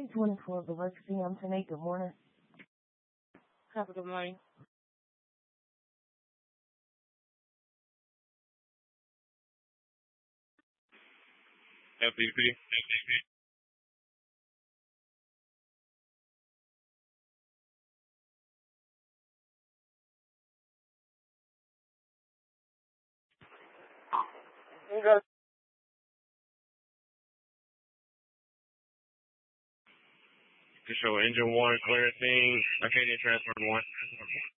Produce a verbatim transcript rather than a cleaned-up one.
three twenty-four Biloxi, I'm tonight. Good morning. Have a good morning. F P P. Okay. To show engine one clearance thing. I can't even transfer one.